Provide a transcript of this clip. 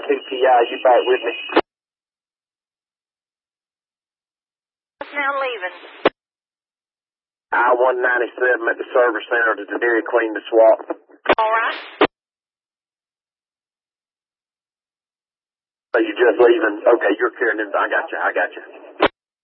TTI, you back with me? Now leaving. I-197 at the service center to the Dairy Queen to swap. All right. So you just leaving? Okay, you're carrying them. I got you.